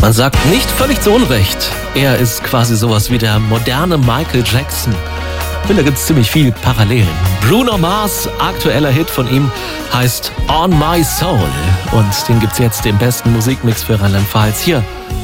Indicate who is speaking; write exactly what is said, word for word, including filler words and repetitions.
Speaker 1: Man sagt nicht völlig zu Unrecht, er ist quasi sowas wie der moderne Michael Jackson. Ich finde, da gibt es ziemlich viel Parallelen. Bruno Mars, aktueller Hit von ihm, heißt On My Soul. Und den gibt es jetzt im besten Musikmix für Rheinland-Pfalz hier